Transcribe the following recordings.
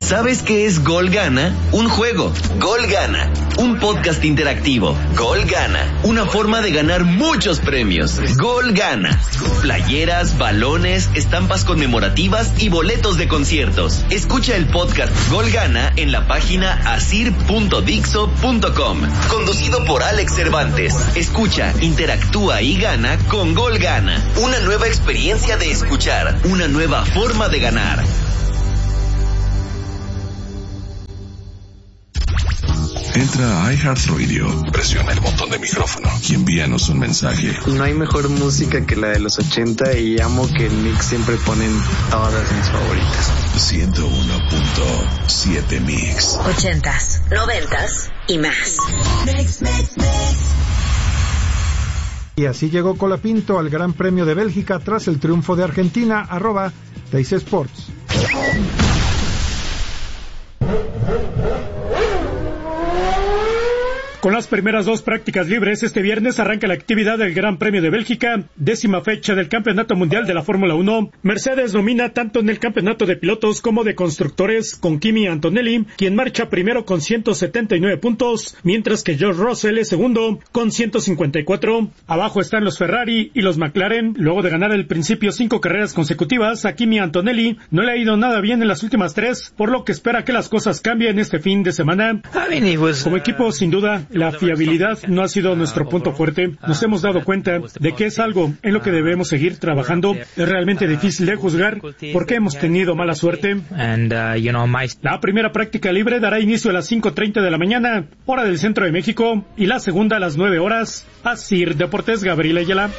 ¿Sabes qué es Gol Gana? Un juego. Gol Gana. Un podcast interactivo. Gol Gana. Una forma de ganar muchos premios. Gol Gana. Playeras, balones, estampas conmemorativas y boletos de conciertos. Escucha el podcast Gol Gana en la página asir.dixo.com. Conducido por Alex Cervantes. Escucha, interactúa y gana con Gol Gana. Una nueva experiencia de escuchar. Una nueva forma de ganar. Entra a iHeartRadio, presiona el botón de micrófono y envíanos un mensaje. No hay mejor música que la de los 80 y amo que en Mix siempre ponen todas mis favoritas. 101.7 Mix. 80s, 90s y más. Mix. Y así llegó Colapinto al Gran Premio de Bélgica tras el triunfo de Argentina. @Teis Sports. Con las primeras 2 prácticas libres, este viernes arranca la actividad del Gran Premio de Bélgica, 10ª fecha del Campeonato Mundial de la Fórmula 1. Mercedes domina tanto en el campeonato de pilotos como de constructores, con Kimi Antonelli, quien marcha primero con 179 puntos, mientras que George Russell es segundo con 154. Abajo están los Ferrari y los McLaren. Luego de ganar al principio 5 carreras consecutivas, a Kimi Antonelli no le ha ido nada bien en las últimas 3, por lo que espera que las cosas cambien este fin de semana. Como equipo, sin duda, la fiabilidad no ha sido nuestro punto fuerte. Nos hemos dado cuenta de que es algo en lo que debemos seguir trabajando. Es realmente difícil de juzgar porque hemos tenido mala suerte. La primera práctica libre dará inicio a las 5:30 de la mañana, hora del centro de México, y la segunda a las 9 horas. Asir Deportes, Gabriel Ayala.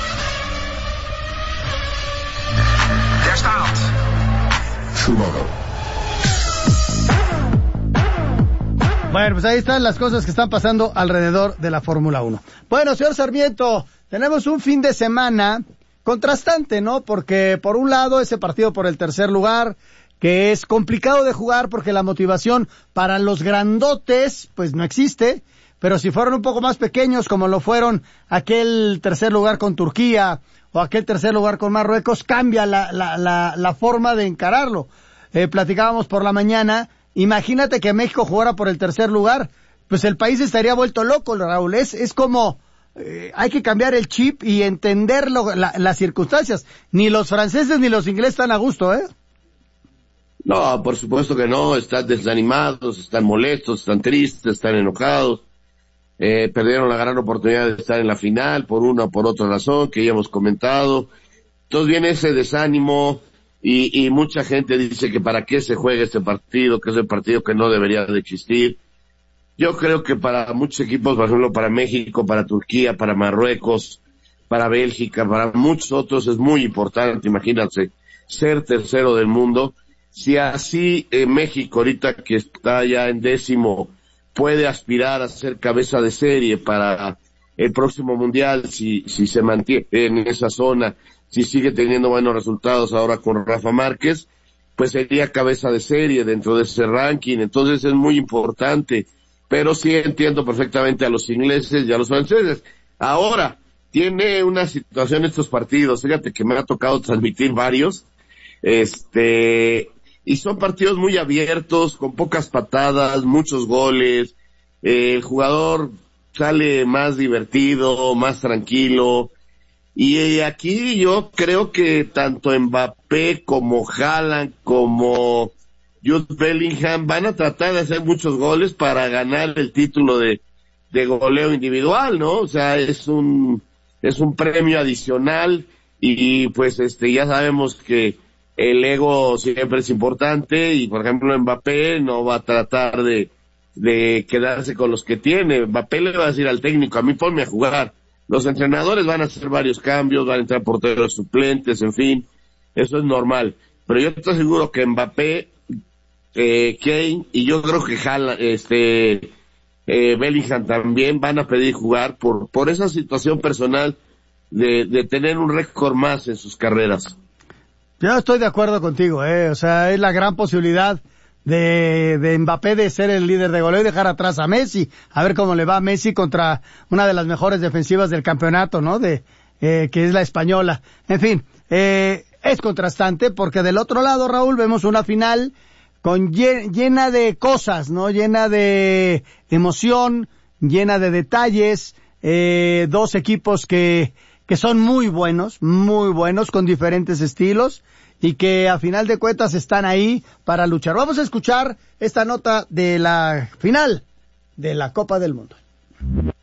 Bueno, pues ahí están las cosas que están pasando alrededor de la Fórmula 1. Bueno, señor Sarmiento, tenemos un fin de semana contrastante, ¿no? Porque por un lado ese partido por el tercer lugar, que es complicado de jugar porque la motivación para los grandotes pues no existe, pero si fueron un poco más pequeños como lo fueron aquel tercer lugar con Turquía o aquel tercer lugar con Marruecos, cambia la forma de encararlo. Platicábamos por la mañana. Imagínate que México jugara por el tercer lugar, pues el país estaría vuelto loco, Raúl. Es como, hay que cambiar el chip y entender las circunstancias. Ni los franceses ni los ingleses están a gusto, ¿eh? No, por supuesto que no. Están desanimados, están molestos, están tristes, están enojados. Perdieron la gran oportunidad de estar en la final por una o por otra razón que ya hemos comentado. Entonces viene ese desánimo. Y mucha gente dice que para qué se juega este partido, que es el partido que no debería de existir. Yo creo que para muchos equipos, por ejemplo, para México, para Turquía, para Marruecos, para Bélgica, para muchos otros es muy importante, imagínense, ser tercero del mundo. Si así México, ahorita que está ya en 10º, puede aspirar a ser cabeza de serie para el próximo Mundial, si se mantiene en esa zona, si sigue teniendo buenos resultados ahora con Rafa Márquez, pues sería cabeza de serie dentro de ese ranking. Entonces es muy importante, pero sí entiendo perfectamente a los ingleses y a los franceses. Ahora, tiene una situación estos partidos, fíjate que me ha tocado transmitir varios, y son partidos muy abiertos, con pocas patadas, muchos goles, el jugador sale más divertido, más tranquilo. Y aquí yo creo que tanto Mbappé como Haaland como Jude Bellingham van a tratar de hacer muchos goles para ganar el título de goleo individual, ¿no? O sea, es un premio adicional y pues ya sabemos que el ego siempre es importante y por ejemplo Mbappé no va a tratar de quedarse con los que tiene. Mbappé le va a decir al técnico, a mí ponme a jugar. Los entrenadores van a hacer varios cambios, van a entrar porteros suplentes, en fin, eso es normal. Pero yo estoy seguro que Mbappé, Kane y yo creo que Bellingham también van a pedir jugar por esa situación personal de tener un récord más en sus carreras. Yo estoy de acuerdo contigo, o sea, es la gran posibilidad de Mbappé de ser el líder de goleo y dejar atrás a Messi, a ver cómo le va a Messi contra una de las mejores defensivas del campeonato, ¿no? Que es la española. En fin, es contrastante porque del otro lado, Raúl, vemos una final llena de cosas, ¿no? Llena de emoción, llena de detalles, dos equipos que son muy buenos, con diferentes estilos, y que a final de cuentas están ahí para luchar. Vamos a escuchar esta nota de la final de la Copa del Mundo.